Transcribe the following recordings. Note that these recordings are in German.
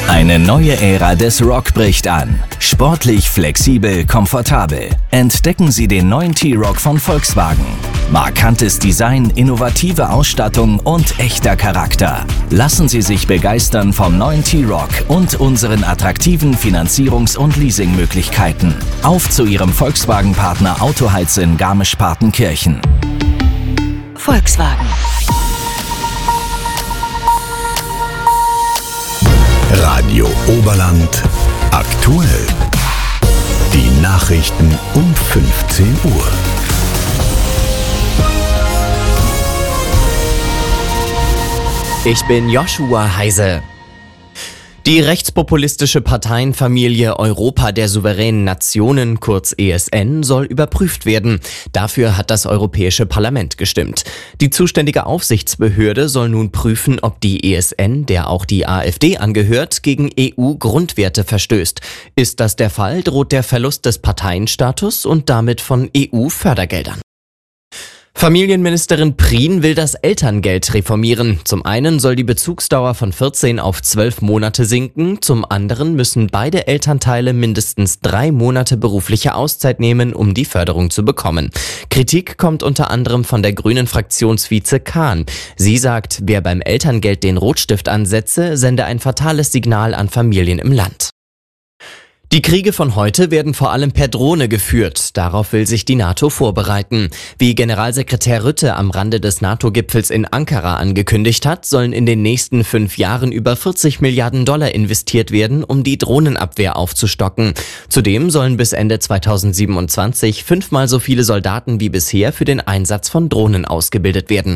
Eine neue Ära des Rock bricht an. Sportlich, flexibel, komfortabel. Entdecken Sie den neuen T-Roc von Volkswagen. Markantes Design, innovative Ausstattung und echter Charakter. Lassen Sie sich begeistern vom neuen T-Roc und unseren attraktiven Finanzierungs- und Leasingmöglichkeiten. Auf zu Ihrem Volkswagen-Partner Autoheiz in Garmisch-Partenkirchen. Volkswagen. Radio Oberland aktuell. Die Nachrichten um 15 Uhr. Ich bin Joshua Heise. Die rechtspopulistische Parteienfamilie Europa der souveränen Nationen, kurz ESN, soll überprüft werden. Dafür hat das Europäische Parlament gestimmt. Die zuständige Aufsichtsbehörde soll nun prüfen, ob die ESN, der auch die AfD angehört, gegen EU-Grundwerte verstößt. Ist das der Fall, droht der Verlust des Parteienstatus und damit von EU-Fördergeldern. Familienministerin Prien will das Elterngeld reformieren. Zum einen soll die Bezugsdauer von 14 auf 12 Monate sinken, zum anderen müssen beide Elternteile mindestens 3 Monate berufliche Auszeit nehmen, um die Förderung zu bekommen. Kritik kommt unter anderem von der grünen Fraktionsvize Kahn. Sie sagt, wer beim Elterngeld den Rotstift ansetze, sende ein fatales Signal an Familien im Land. Die Kriege von heute werden vor allem per Drohne geführt. Darauf will sich die NATO vorbereiten. Wie Generalsekretär Rutte am Rande des NATO-Gipfels in Ankara angekündigt hat, sollen in den nächsten 5 Jahren über 40 Milliarden Dollar investiert werden, um die Drohnenabwehr aufzustocken. Zudem sollen bis Ende 2027 5-mal so viele Soldaten wie bisher für den Einsatz von Drohnen ausgebildet werden.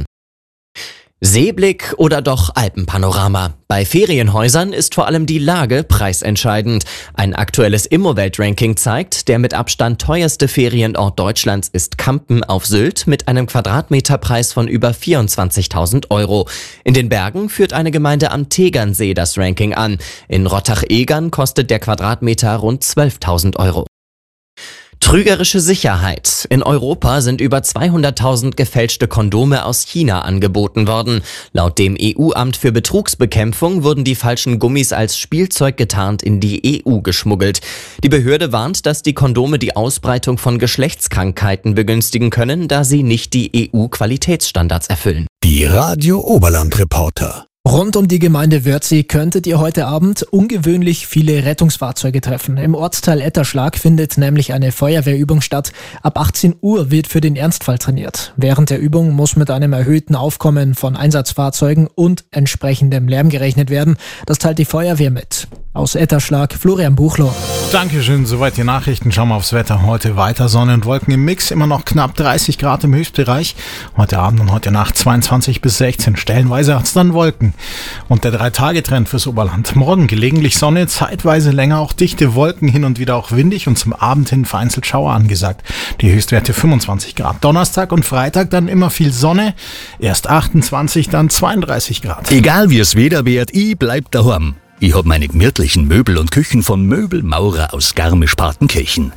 Seeblick oder doch Alpenpanorama? Bei Ferienhäusern ist vor allem die Lage preisentscheidend. Ein aktuelles Immowelt-Ranking zeigt, der mit Abstand teuerste Ferienort Deutschlands ist Kampen auf Sylt mit einem Quadratmeterpreis von über 24.000 Euro. In den Bergen führt eine Gemeinde am Tegernsee das Ranking an. In Rottach-Egern kostet der Quadratmeter rund 12.000 Euro. Trügerische Sicherheit. In Europa sind über 200.000 gefälschte Kondome aus China angeboten worden. Laut dem EU-Amt für Betrugsbekämpfung wurden die falschen Gummis als Spielzeug getarnt in die EU geschmuggelt. Die Behörde warnt, dass die Kondome die Ausbreitung von Geschlechtskrankheiten begünstigen können, da sie nicht die EU-Qualitätsstandards erfüllen. Die Radio Oberland Reporter. Rund um die Gemeinde Wörthsee könntet ihr heute Abend ungewöhnlich viele Rettungsfahrzeuge treffen. Im Ortsteil Etterschlag findet nämlich eine Feuerwehrübung statt. Ab 18 Uhr wird für den Ernstfall trainiert. Während der Übung muss mit einem erhöhten Aufkommen von Einsatzfahrzeugen und entsprechendem Lärm gerechnet werden. Das teilt die Feuerwehr mit. Aus Etterschlag, Florian Buchloh. Dankeschön, soweit die Nachrichten. Schauen wir aufs Wetter. Heute weiter Sonne und Wolken im Mix, immer noch knapp 30 Grad im Höchstbereich. Heute Abend und heute Nacht 22 bis 16. Stellenweise hat es dann Wolken. Und der 3-Tage-Trend fürs Oberland. Morgen gelegentlich Sonne, zeitweise länger auch dichte Wolken, hin und wieder auch windig und zum Abend hin vereinzelt Schauer angesagt. Die Höchstwerte 25 Grad. Donnerstag und Freitag dann immer viel Sonne. Erst 28, dann 32 Grad. Egal wie es Wetter wird, ich bleib daheim. Ich hab meine gemütlichen Möbel und Küchen von Möbelmaurer aus Garmisch-Partenkirchen.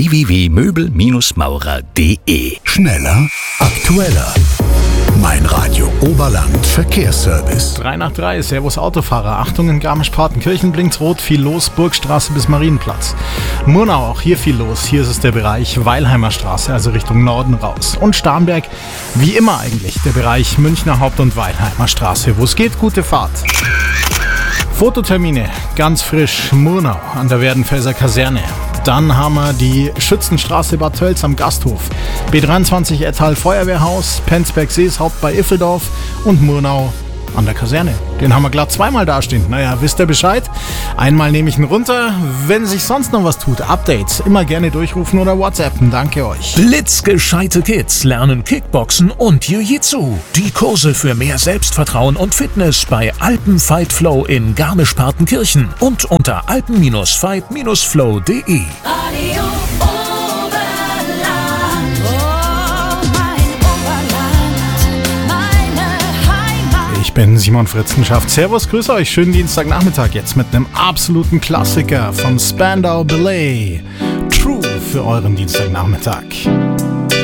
www.möbelmaurer.de. Schneller, aktueller. Mein Radio Oberland Verkehrsservice. 3 nach 3, Servus Autofahrer. Achtung, in Garmisch-Partenkirchen blinkt's rot, viel los, Burgstraße bis Marienplatz. Murnau, auch hier viel los. Hier ist es der Bereich Weilheimer Straße, also Richtung Norden raus. Und Starnberg, wie immer eigentlich, der Bereich Münchner Haupt- und Weilheimer Straße. Wo es geht, gute Fahrt. Fototermine, ganz frisch, Murnau an der Werdenfelser Kaserne. Dann haben wir die Schützenstraße Bad Tölz am Gasthof, B23 Ettal Feuerwehrhaus, Penzberg-Seeshaupt bei Iffeldorf und Murnau an der Kaserne. Den haben wir glatt 2-mal dastehen. Naja, wisst ihr Bescheid? Einmal nehme ich ihn runter. Wenn sich sonst noch was tut, Updates, immer gerne durchrufen oder WhatsAppen. Danke euch. Blitzgescheite Kids lernen Kickboxen und Jiu-Jitsu. Die Kurse für mehr Selbstvertrauen und Fitness bei Alpen Fight Flow in Garmisch-Partenkirchen und unter alpen-fight-flow.de. Ich bin Simon Fritzenschaft. Servus, grüße euch. Schönen Dienstagnachmittag jetzt mit einem absoluten Klassiker vom Spandau Ballet. True für euren Dienstagnachmittag.